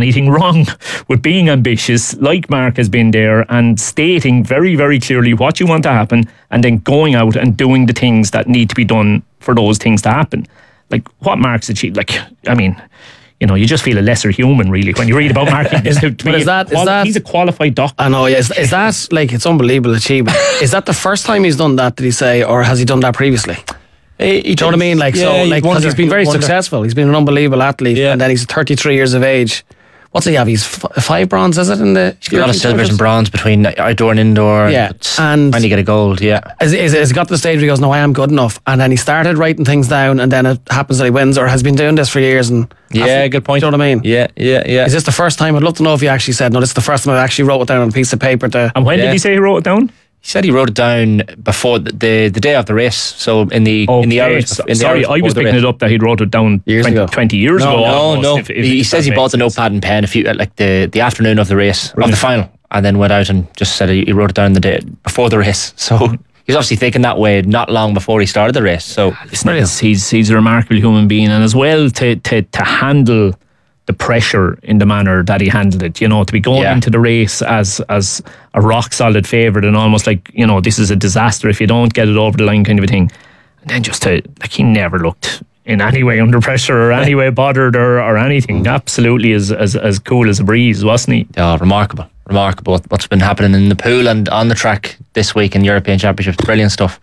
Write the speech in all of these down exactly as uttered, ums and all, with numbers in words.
anything wrong with being ambitious, like Mark has been there, and stating very, very clearly what you want to happen, and then going out and doing the things that need to be done for those things to happen. Like what Mark's achieved, like, I mean, you know, you just feel a lesser human, really, when you read about Mark. is, but is that, quali- is that, he's a qualified doctor. I know, is, is that, like, it's unbelievable achievement. Is that the first time he's done that, did he say, or has he done that previously? He, he Do you know what I mean? Like, yeah, so, like, because wonder, he's been very wonder. successful. He's been an unbelievable athlete, Yeah. and then he's thirty-three years of age. What's he have? He's f- five bronze, is it? In the He's got a lot of silvers and bronze between outdoor and indoor. Yeah, It's and finally get a gold. Yeah, Is, is, is he got to the stage where he goes, no, I am good enough, and then he started writing things down, and then it happens that he wins, or has been doing this for years, and yeah, hasn't- good point. Do you know what I mean? Yeah, yeah, yeah. Is this the first time? I'd love to know if he actually said, no, this is the first time I actually wrote it down on a piece of paper. To And when Yeah. did he say he wrote it down? He said he wrote it down before the the, the day of the race. So in the in the Okay, hours. so- In the sorry, hours I was before the picking race. it up that he'd wrote it down Years twenty, ago. twenty years No, ago. no, almost, no. if- if- he, he if says that he bought makes the sense. notepad and pen a few uh, like the the afternoon of the race Right. of the final, and then went out and just said he, he wrote it down the day before the race. So he's obviously thinking that way not long before he started the race. So Listen, he's, he's he's a remarkable human being, and as well to to to handle the pressure in the manner that he handled it. You know, to be going Yeah. into the race as as a rock solid favourite, and almost like, you know, this is a disaster if you don't get it over the line, kind of a thing. And then just to, like, he never looked in any way under pressure or any way bothered or, or anything. Absolutely as, as as cool as a breeze, wasn't he? yeah, remarkable, remarkable what's been happening in the pool and on the track this week in European Championships. Brilliant stuff.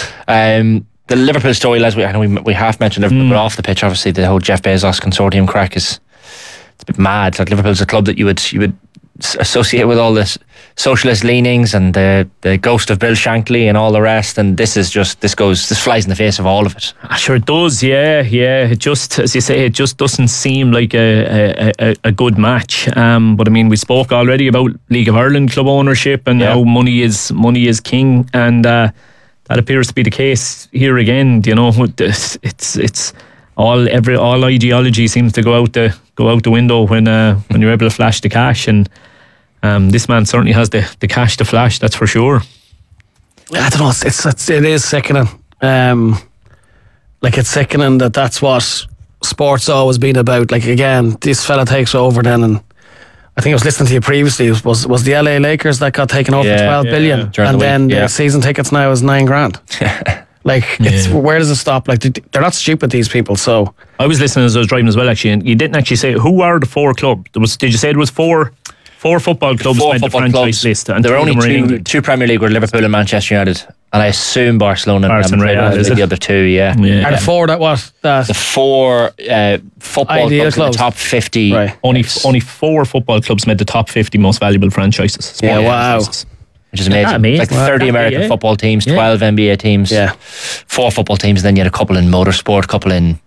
Um, the Liverpool story, as we I know we, we half mentioned Liverpool, Mm. but off the pitch, obviously the whole Jeff Bezos consortium crack is it's a bit mad. Like Liverpool's a club that you would you would s- associate with all this socialist leanings and the the ghost of Bill Shankly and all the rest, and this is just this goes this flies in the face of all of it. Ah, sure it does, yeah, yeah. It just, as you say, it just doesn't seem like a a, a, a good match. Um, but I mean, we spoke already about League of Ireland club ownership and Yeah. how money is money is king, and uh, that appears to be the case here again. You know, it's it's, it's all every all ideology seems to go out the go out the window when uh, when you're able to flash the cash, and um, this man certainly has the, the cash to flash. That's for sure. I don't know. It's, it's, it's it is sickening. Um, like it's sickening that that's what sports always been about. Like again, this fella takes over then, and I think I was listening to you previously. Was was the L A Lakers that got taken over Yeah, for twelve yeah, billion, yeah. During and the week, then yeah. the season tickets now is nine grand. Like, it's, Yeah. where does it stop? Like, they're not stupid, these people. So I was listening as I was driving as well, actually, and you didn't actually say who are the four clubs. There was, did you say it was four four football clubs Four made the football franchise clubs. list? And there are two of only them are in two England. two Premier League were Liverpool and Manchester United, and I assume Barcelona and Barca Real and Madrid Real, will is be it? the other two. Yeah, Yeah. are the four that what? That, the four uh, football Ideal clubs in clubs. the top fifty. Right. Only only four football clubs made the top fifty most valuable franchises. Sport Yeah, wow. franchises. Which is amazing. Yeah, amazing. Like Well, thirty that- American yeah. football teams, Yeah. twelve N B A teams, Yeah. four football teams, and then you had a couple in motorsport, a couple in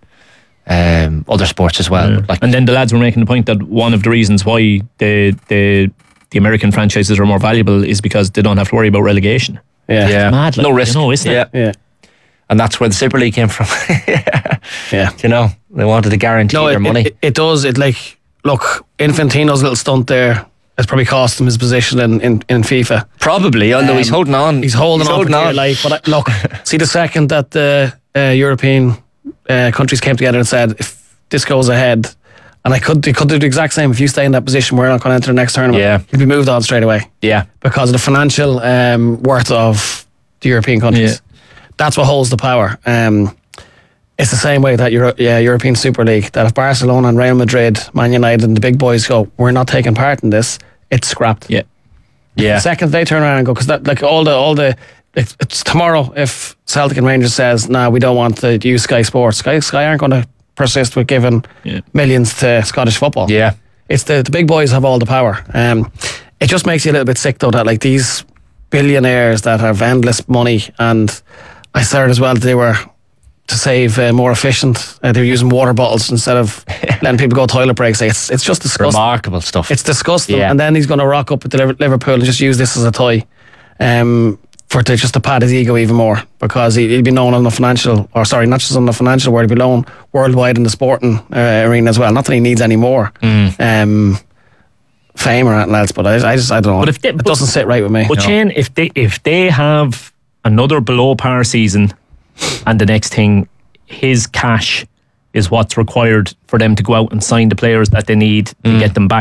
um, other sports as well. Yeah. Like, And then the lads were making the point that one of the reasons why the the the American franchises are more valuable is because they don't have to worry about relegation. yeah. yeah, mad, like, no you risk. know, isn't yeah. it? Yeah. And that's where the Super League came from. yeah. Yeah. You know, they wanted to guarantee No, their it, money. it, it does. It like, look, Infantino's little stunt there has probably cost him his position in, in, in FIFA. Probably, although Um, he's holding on. He's holding on for dear on. life. But I, look, see, the second that the uh, European uh, countries came together and said, if this goes ahead, and I could, they could do the exact same. If you stay in that position, we're not going to enter the next tournament. Yeah. You'll be moved on straight away Yeah, because of the financial um, worth of the European countries. Yeah. That's what holds the power. Um, it's the same way that Euro- yeah, European Super League, that if Barcelona and Real Madrid, Man United and the big boys go, we're not taking part in this, it's scrapped. Yeah. yeah. The second they turn around and go, because that, like all the, all the, it's, it's tomorrow if Celtic and Rangers says, nah, we don't want to use Sky Sports. Sky, Sky aren't going to persist with giving Yeah. millions to Scottish football. Yeah. It's the, the big boys have all the power. Um, it just makes you a little bit sick though that like these billionaires that have endless money, and I heard as well that they were to save uh, more efficient. Uh, they were using water bottles instead of letting people go toilet breaks. Like, it's it's just disgusting. Remarkable stuff. It's disgusting. Yeah. And then he's going to rock up at the Liver- Liverpool and just use this as a toy, um, for to, just to pad his ego even more, because he, he'd be known on the financial, or sorry, not just on the financial world, he'd be known worldwide in the sporting uh, arena as well. Not that he needs any more um, fame or anything else, but I, I just I don't know. But if they- it but- doesn't sit right with me. But Shane, if they if they have another below par season, and the next thing, his cash is what's required for them to go out and sign the players that they need to get them back